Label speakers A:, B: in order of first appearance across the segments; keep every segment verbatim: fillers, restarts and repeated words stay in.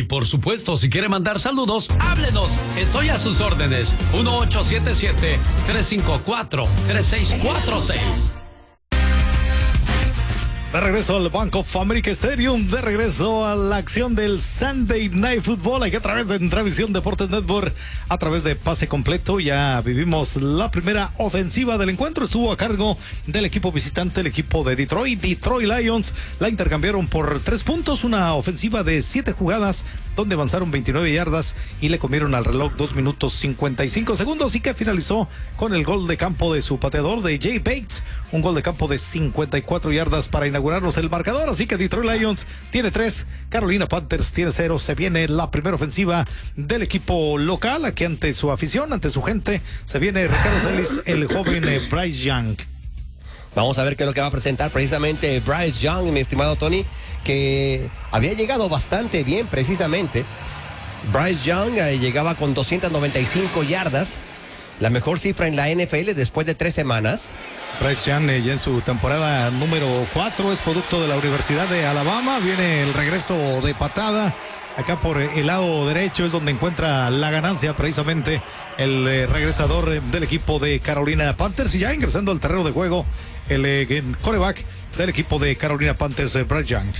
A: Y por supuesto, si quiere mandar saludos, háblenos. Estoy a sus órdenes. uno ocho siete siete, tres cinco cuatro, tres seis cuatro seis.
B: De regreso al Bank of America Stadium, de regreso a la acción del Sunday Night Football, aquí a través de Transmisión Deportes Network, a través de Pase Completo. Ya vivimos la primera ofensiva del encuentro, estuvo a cargo del equipo visitante, el equipo de Detroit, Detroit Lions. La intercambiaron por tres puntos, una ofensiva de siete jugadas, donde avanzaron veintinueve yardas y le comieron al reloj dos minutos cincuenta y cinco segundos, y que finalizó con el gol de campo de su pateador, de Jay Bates, un gol de campo de cincuenta y cuatro yardas para inaugurarnos el marcador. Así que Detroit Lions tiene tres, Carolina Panthers tiene cero. Se viene la primera ofensiva del equipo local, aquí ante su afición, ante su gente. Se viene Ricardo Celis, el joven eh, Bryce Young.
C: Vamos a ver qué es lo que va a presentar precisamente Bryce Young, mi estimado Tony, que había llegado bastante bien precisamente. Bryce Young eh, llegaba con doscientas noventa y cinco yardas, la mejor cifra en la N F L después de tres semanas.
B: Bryce Young eh, ya en su temporada número cuatro, es producto de la Universidad de Alabama. Viene el regreso de patada. Acá por el lado derecho es donde encuentra la ganancia precisamente el eh, regresador eh, del equipo de Carolina Panthers. Y ya ingresando al terreno de juego el eh, quarterback del equipo de Carolina Panthers, eh, Bryce Young.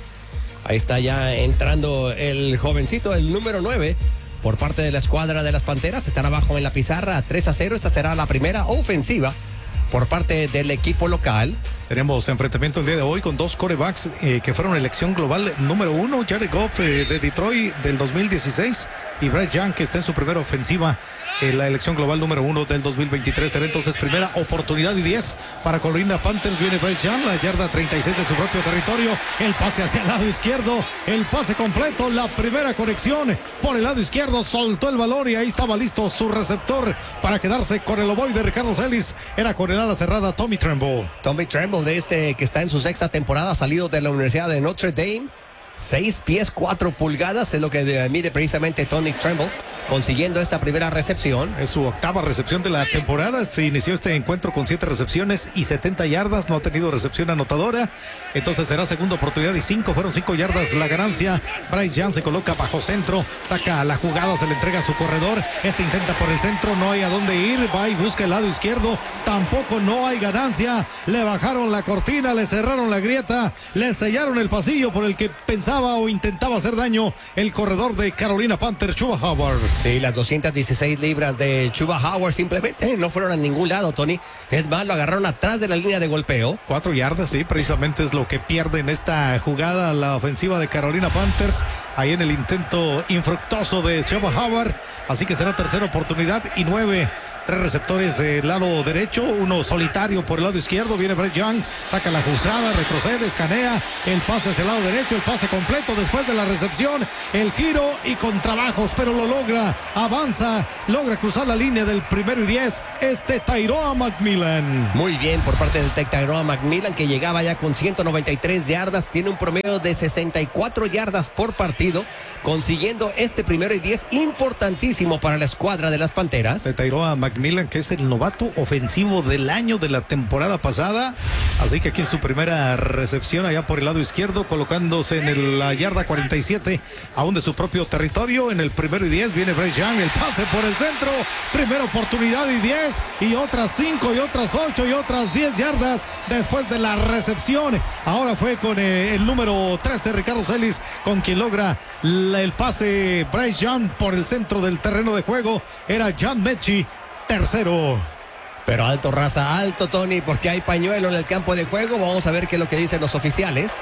C: Ahí está ya entrando el jovencito, el número nueve, por parte de la escuadra de las Panteras. Están abajo en la pizarra tres a cero. Esta será la primera ofensiva por parte del equipo local.
B: Tenemos enfrentamiento el día de hoy con dos quarterbacks eh, que fueron elección global número uno, Jared Goff eh, de Detroit del dos mil dieciséis, y Bryce Young, que está en su primera ofensiva en la elección global número uno del dos mil veintitrés. Será entonces primera oportunidad y diez para Carolina Panthers. Viene Bryce Young, la yarda treinta y seis de su propio territorio, el pase hacia el lado izquierdo, el pase completo, la primera conexión por el lado izquierdo, soltó el balón y ahí estaba listo su receptor para quedarse con el ovoide de Ricardo Celis. Era con el ala cerrada Tommy Tremble.
C: Tommy Tremble, de este que está en su sexta temporada, salido de la Universidad de Notre Dame. Seis pies, cuatro pulgadas es lo que mide precisamente Tommy Tremble, consiguiendo esta primera recepción.
B: Es su octava recepción de la temporada. Se inició este encuentro con siete recepciones y setenta yardas. No ha tenido recepción anotadora. Entonces será segunda oportunidad y cinco. Fueron cinco yardas la ganancia. Bryce Young se coloca bajo centro. Saca la jugada, se le entrega a su corredor. Este intenta por el centro. No hay a dónde ir. Va y busca el lado izquierdo. Tampoco no hay ganancia. Le bajaron la cortina, le cerraron la grieta, le sellaron el pasillo por el que pensaba o intentaba hacer daño el corredor de Carolina Panthers, Chuba Howard.
C: Sí, las doscientas dieciséis libras de Chuba Howard simplemente no fueron a ningún lado, Tony. Es más, lo agarraron atrás de la línea de golpeo.
B: Cuatro yardas, sí, precisamente es lo que pierde en esta jugada la ofensiva de Carolina Panthers, ahí en el intento infructuoso de Chuba Howard. Así que será tercera oportunidad y nueve. Tres receptores del lado derecho, uno solitario por el lado izquierdo. Viene Bryce Young, saca la juzgada, retrocede, escanea, el pase hacia el lado derecho, el pase completo después de la recepción, el giro y con trabajos, pero lo logra, avanza, logra cruzar la línea del primero y diez, este Tyrone McMillan.
C: Muy bien por parte del Tyrone McMillan, que llegaba ya con ciento noventa y tres yardas, tiene un promedio de sesenta y cuatro yardas por partido, consiguiendo este primero y diez importantísimo para la escuadra de las Panteras.
B: De Tyrone McMillan, que es el novato ofensivo del año de la temporada pasada, así que aquí en su primera recepción allá por el lado izquierdo, colocándose en el, la yarda cuarenta y siete, aún de su propio territorio. En el primero y diez viene Bryce Young, el pase por el centro, primera oportunidad y diez, y otras cinco, y otras ocho, y otras diez yardas después de la recepción. Ahora fue con eh, el número trece, Ricardo Celis, con quien logra la, el pase Bryce Young por el centro del terreno de juego. Era John Mechie, tercero.
C: Pero alto, raza, alto, Tony, porque hay pañuelo en el campo de juego. Vamos a ver qué es lo que dicen los oficiales.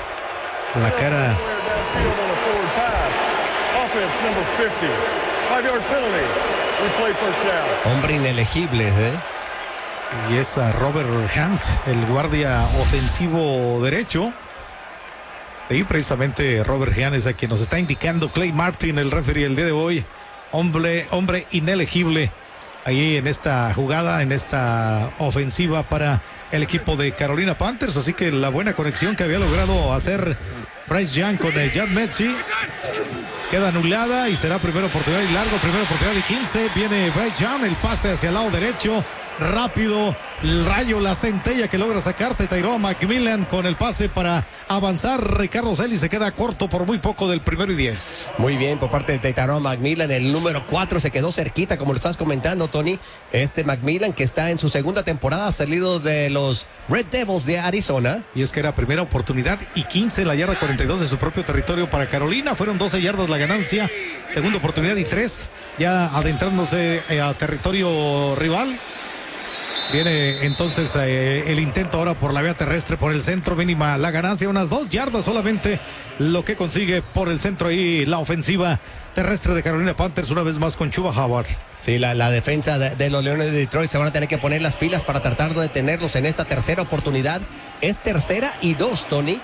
B: La cara.
C: Hombre inelegible, ¿eh?
B: Y es a Robert Hunt, el guardia ofensivo derecho. Sí, precisamente Robert Hunt es a quien nos está indicando Clay Martin, el referee el día de hoy. Hombre, hombre inelegible ahí en esta jugada, en esta ofensiva para el equipo de Carolina Panthers. Así que la buena conexión que había logrado hacer Bryce Young con el John Mechie queda anulada y será primera oportunidad y largo, primera oportunidad y quince. Viene Bryce Young, el pase hacia el lado derecho, rápido, el rayo, la centella que logra sacarte Tyrone McMillan con el pase para avanzar. Ricardo Selly se queda corto por muy poco del primero y diez.
C: Muy bien por parte de Tyrone McMillan. El número cuatro se quedó cerquita, como lo estás comentando, Tony. Este McMillan, que está en su segunda temporada, salido de los Red Devils de Arizona.
B: Y es que era primera oportunidad y quince, la yarda cuarenta y dos de su propio territorio para Carolina. Fueron doce yardas la ganancia. Segunda oportunidad y tres, ya adentrándose a territorio rival. Viene entonces eh, el intento ahora por la vía terrestre, por el centro, mínima la ganancia, unas dos yardas solamente lo que consigue por el centro ahí la ofensiva terrestre de Carolina Panthers, una vez más con Chuba Hubbard.
C: Sí, la, la defensa de, de los Leones de Detroit se van a tener que poner las pilas para tratar de detenerlos en esta tercera oportunidad. Es tercera y dos, Tony.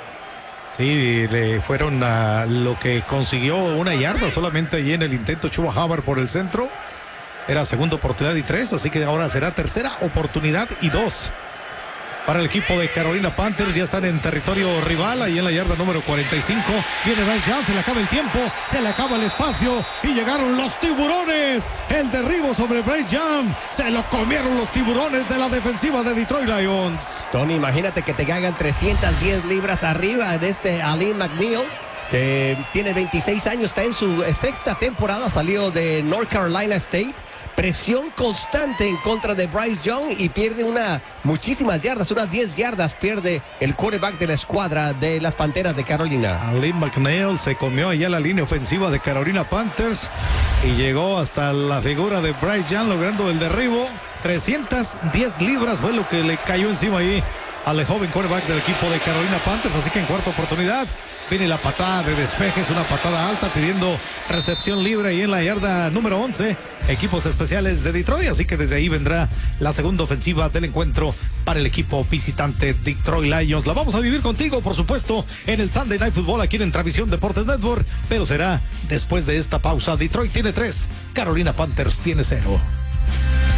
B: Sí, le fueron a lo que consiguió una yarda solamente allí en el intento Chuba Hubbard por el centro. Era segunda oportunidad y tres, así que ahora será tercera oportunidad y dos para el equipo de Carolina Panthers. Ya están en territorio rival, ahí en la yarda número cuarenta y cinco. Viene Bryce Young, se le acaba el tiempo, se le acaba el espacio y llegaron los tiburones. El derribo sobre Bryce Young, se lo comieron los tiburones de la defensiva de Detroit Lions.
C: Tony, imagínate que te caigan trescientas diez libras arriba de este Alim McNeil, que tiene veintiséis años, está en su sexta temporada, salió de North Carolina State. Presión constante en contra de Bryce Young y pierde una muchísimas yardas, unas diez yardas pierde el quarterback de la escuadra de las Panteras de Carolina.
B: Alim McNeil se comió allá la línea ofensiva de Carolina Panthers y llegó hasta la figura de Bryce Young logrando el derribo. trescientas diez libras fue lo que le cayó encima ahí al joven quarterback del equipo de Carolina Panthers. Así que en cuarta oportunidad viene la patada de despeje, es una patada alta pidiendo recepción libre y en la yarda número once, equipos especiales de Detroit. Así que desde ahí vendrá la segunda ofensiva del encuentro para el equipo visitante Detroit Lions. La vamos a vivir contigo, por supuesto, en el Sunday Night Football aquí en Travisión Deportes Network, pero será después de esta pausa. Detroit tiene tres, Carolina Panthers tiene cero.